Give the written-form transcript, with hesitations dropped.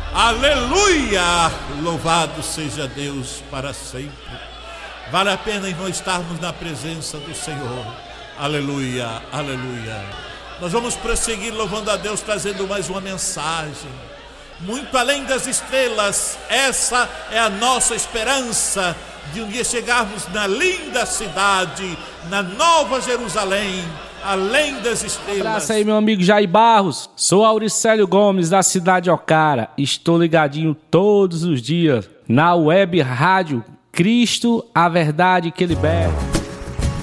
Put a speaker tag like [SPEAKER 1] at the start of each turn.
[SPEAKER 1] Aleluia! Louvado seja Deus para sempre. Vale a pena nós estarmos na presença do Senhor. Aleluia, aleluia. Nós vamos prosseguir louvando a Deus, trazendo mais uma mensagem. Muito além das estrelas, essa é a nossa esperança de um dia chegarmos na linda cidade, na Nova Jerusalém, além das estrelas.
[SPEAKER 2] Abraço aí, meu amigo Jair Barros. Sou Auricélio Gomes, da cidade de Ocara. Estou ligadinho todos os dias na web rádio Cristo, a verdade que liberta.